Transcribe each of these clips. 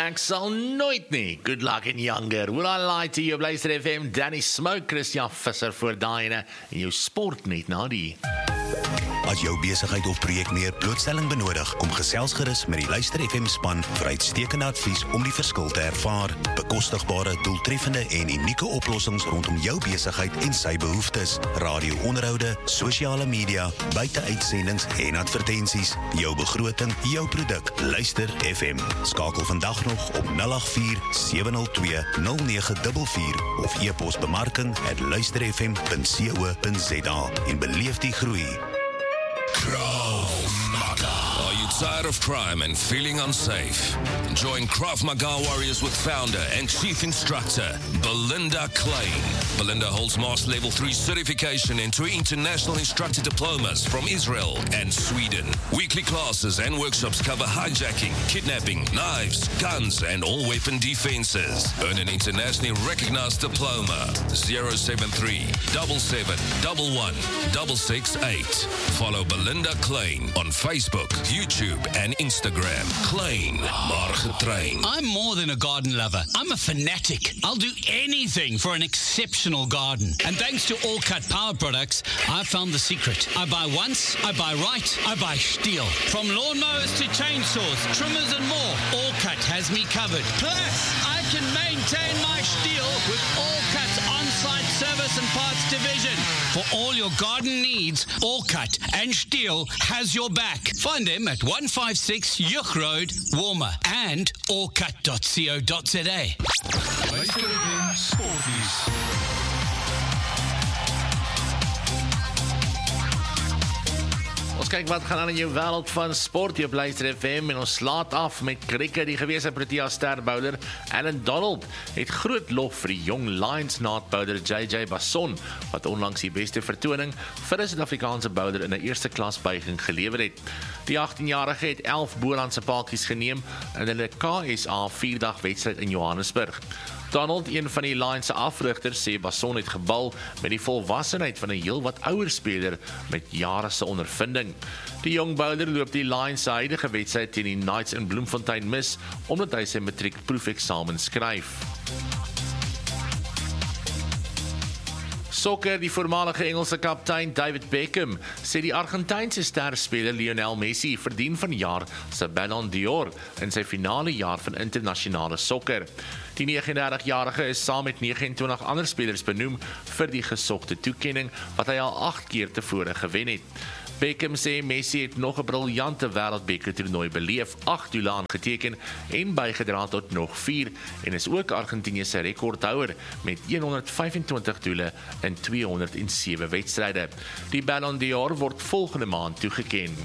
Ek sal nooit nie. Good luck in younger. Will I lie to you? Luister FM, Danny Smoke, Christian Visser voor Daine en jou sport net na die. As jou besigheid of projek meer blootstelling benodig, kom gesels gerus met die Luister FM span vir uitstekende advies om die verskil te ervaar. Bekostigbare, doeltreffende en unieke oplossings rondom jou besigheid en sy behoeftes. Radio-onderhoude, sosiale media, buiteuitsendings en advertensies. Jou begroting, jou produk. Luister FM. Skakel vandag nog op 084-702-0944 of e-pos bemarking@luisterfm.co.za en beleef die groei. Krav Maga. Are you tired of crime and feeling unsafe? Join Krav Maga Warriors with founder and chief instructor Belinda Klein. Belinda holds Master Level 3 certification and 2 international instructor diplomas from Israel and Sweden. Weekly classes and workshops cover hijacking, kidnapping, knives, guns and all weapon defenses. Earn an internationally recognized diploma. 073 77 11 668. Follow Belinda Klein on Facebook, YouTube and Instagram. Klein, maar getrain. I'm more than a garden lover. I'm a fanatic. I'll do anything for an exceptional garden. And thanks to All Cut Power products, I found the secret. I buy once, I buy right, I buy Stihl. From lawnmowers to chainsaws, trimmers and more, All Cut has me covered. Plus, I can maintain my Stihl with All Cut's on-site service and parts division. For all your garden needs, All Cut and Stihl has your back. Find them at 156 Yuch Road, Warmer, and allcut.co.za. Luister FM Sportnieuws. Ons kyk wat gaan aan in jou wêreld van sport. Jy luister FM en ons slaat af met krieket. Die gewese Protea ster-bowler Alan Donald het groot lof vir die jong Lions naadbouler JJ Basson, wat onlangs die beste vertoning vir 'n Suid-Afrikaanse bowler in 'n eerste klas buiging gelewer het. Die 18-jarige het 11 bolandse paaltjies geneem in hulle KSA 4-dag wedstryd in Johannesburg. Donald, een van die Lions se afrigters, sê Basson het gebal met die volwassenheid van 'n heel wat ouer speler met jare se ondervinding. Die jong bowler loop die Lions se huidige wedstryd teen die Knights in Bloemfontein mis, omdat hy sy matriekproefeksamen skryf. Sokker, die voormalige Engelse kaptein David Beckham sê die Argentynse sterspeler Lionel Messi verdien vanjaar sy Ballon d'Or in sy finale jaar van internasionale sokker. Die 39-jarige is saam met 29 ander spelers benoem vir die gesogte toekenning wat hy al 8 keer tevore gewen het. Beckham sê Messi het nog 'n briljante wêreldbeker toernooi beleef, 8 doele aangeteken en bygedra tot nog 4 en is ook Argentinië se rekordhouer met 125 doele in 207 wedstryde. Die Ballon d'Or word volgende maand toegeken.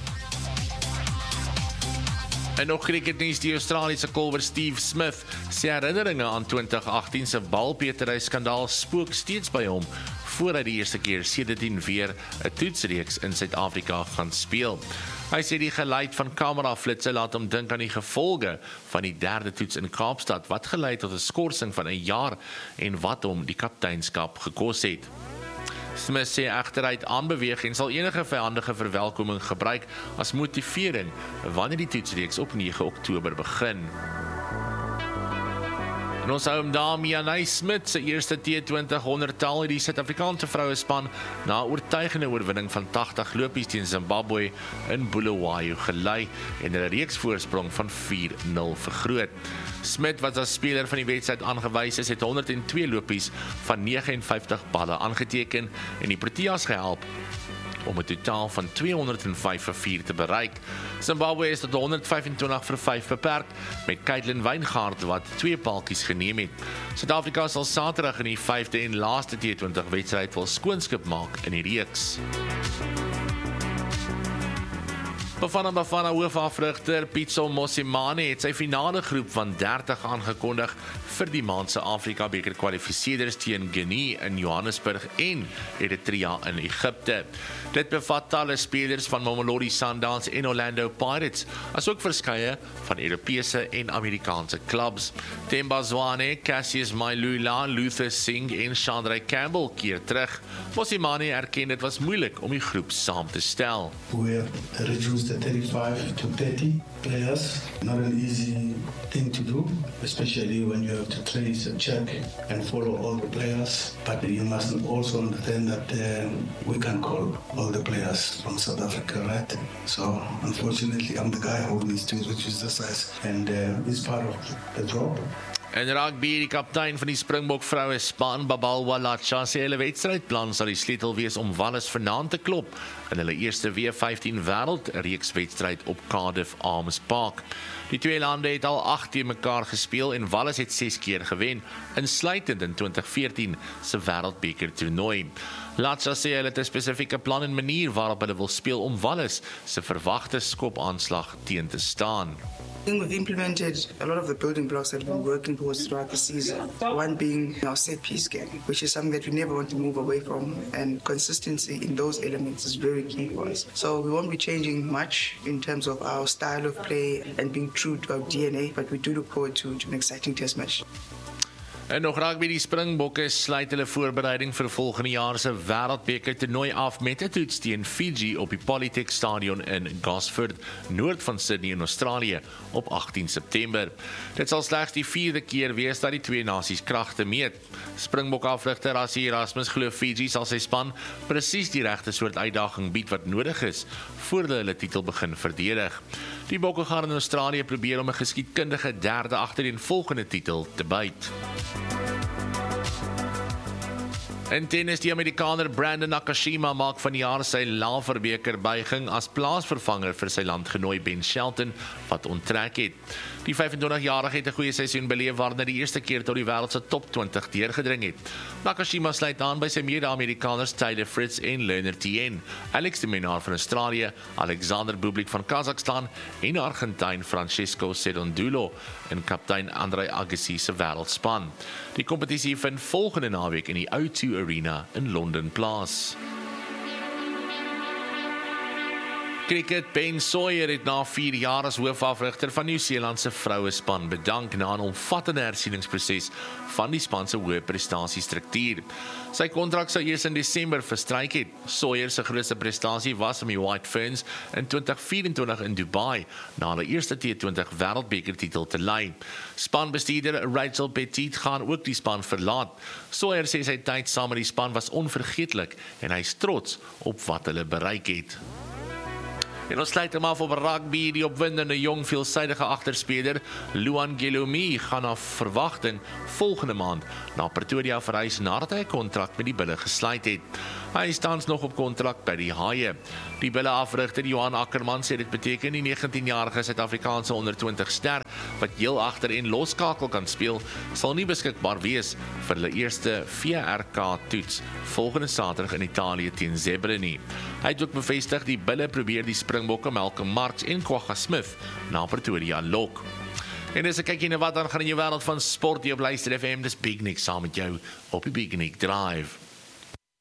En nog cricketnuus, die Australiese kolwer Steve Smith se herinneringe aan 2018 se balpetery-skandaal spook steeds by hom, voor hy die eerste keer sedertdien weer 'n toetsreeks in Suid-Afrika gaan speel. Hy sê die geluid van kameraflitse laat hom dink aan die gevolge van die 3de toets in Kaapstad, wat gelei tot 'n skorsing van 1 jaar en wat hom die kapteinskap gekos het. Smith sê agteruit aanbeweeg en sal enige vyhandige verwelkoming gebruik as motivering wanneer die toetsreeks op 9 Oktober begin. En ons hou hom daar, Mianay Smit se eerste T20 100-tal het die Suid-Afrikaanse vrouespan na 'n oortuigende oorwinning van 80 lopies teen Zimbabwe in Bulawayo gelei en 'n reeksvoorsprong van 4-0 vergroot. Smit, wat as speler van die wedstryd aangewys is, het 102 lopies van 59 balle aangeteken en die Proteas gehelp om 'n totaal van 205 vir 4 te bereik. Zimbabwe is tot 125 vir 5 beperk, met Caitlin Wijngaard wat 2 paaltjies geneem het. Suid-Afrika sal Saterdag in die 5de en laaste T20 wedstryd wil skoonskip maak in die reeks. Bafana hoofafrigter Pitso Mosimane het sy finale groep van 30 aangekondig vir die maand se Afrika beker kwalifiseerders teen Guinea in Johannesburg en Eritrea in Egipte. Dit bevat talle spelers van Mamelodi Sundowns en Orlando Pirates, asook verskeie van Europese en Amerikaanse clubs. Themba Zwane, Cassius Mailula, Luther Singh en Chandra Campbell keer terug. Mosimane erken dit was moeilik om die groep saam te stel. We reduced used 35 to 30 players. Not an easy thing to do, especially when you have to trace and check and follow all the players. But you must also understand that we can call all the players from South Africa, right? So unfortunately, I'm the guy who needs to reduce the size, and it's part of the job. En rugby, die kaptein van die Springbok vroue span, Babalwa Latsha, sê hulle wedstrydplan sal die sleutel wees om Wallis vanaand te klop in hulle eerste W15 wêreldreeks wedstryd op Cardiff Arms Park. Die twee lande het al 8 teen mekaar gespeel en Wallis het 6 keer gewen, insluitend in 2014 se wêreldbeker toernooi. Latsha sê hulle het 'n spesifieke plan en manier waarop hulle wil speel om Wallis se verwagte skopaanslag teen te staan. I think we've implemented a lot of the building blocks that we've been working towards throughout the season. One being our set-piece game, which is something that we never want to move away from, and consistency in those elements is very key for us. So we won't be changing much in terms of our style of play and being true to our DNA, but we do look forward to an exciting test match. En nog rugby, die Springbokke sluit hulle voorbereiding vir volgende jaar se wêreldbeker toernooi af met 'n toets teen Fiji op die Polytech Stadion in Gosford, noord van Sydney in Australië, op 18 September. Dit sal slegs die 4de keer wees dat die twee nasies kragte meet. Springbok afrigter Rassie Erasmus glo Fiji sal sy span presies die regte soort uitdaging bied wat nodig is voordat hulle titel begin verdedig. Die Bokke gaan in Australië probeer om 'n geskiedkundige derde agtereenvolgende titel te byt. In tennis, die Amerikaner Brandon Nakashima maak van die jaar sy Laver-beker buiging as plaasvervanger vir sy landgenooi Ben Shelton, wat onttrek het. Die 25-jarige het 'n goeie seisoen beleef waarin hy die eerste keer tot die wêreld se top 20 deurgedring het. Nakashima sluit aan by sy mede-Amerikaners Taylor Fritz en Leonard Tien, Alex de Minaur van Australië, Alexander Bublik van Kazakhstan en Argentyn Francesco Cerundolo en kaptein Andrei Agassi se wêreldspan. Die kompetisie vind volgende naweek in die O2 Arena in Londen plaas. Cricket, Ben Sawyer het na 4 jaar as hoofafrigter van Nieu-Seeland se vrouespan bedank na 'n omvattende hersieningsproses van die span se hoë prestasiestruktuur. Sy kontrak sou eers in Desember verstryk het. Sawyer se grootste prestasie was om die White Ferns in 2024 in Dubai na hulle eerste T20 wêreldbekertitel te lei. Spanbestuurder Rachel Petit gaan ook die span verlaat. Sawyer sê sy tyd saam met die span was onvergeetlik en hy is trots op wat hulle bereik het. En ons sluit hem af op rugby. Die opwindende jong veelsidige agterspeler Luan Gelumi gaan na verwagting volgende maand na Pretoria verhuis nadat hy 'n kontrak met die Bulle gesluit het. Hy is tans nog op kontrak by die Haie. Die Bulle afrigter Johan Ackerman sê dit beteken die 19-jarige Suid-Afrikaanse onder 20 ster wat heel agter en loskakel kan speel, sal nie beskikbaar wees vir hulle eerste VRK toets volgende Saterdag in Italië teen Zebre nie. Hy het ook bevestig die Bulle probeer die Springbokke Malcolm Marx en Kwagga Smith na Pretoria lok. En dis 'n kykie na wat dan gaan in jou wêreld van sport. Jy op Luister FM, dis Big Nick saam met jou op die Big Nick Drive.